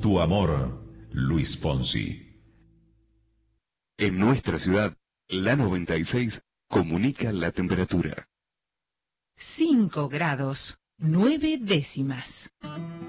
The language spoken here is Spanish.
tu amor, Luis Fonsi. En nuestra ciudad, la 96 comunica la temperatura. 5 grados, 9 décimas.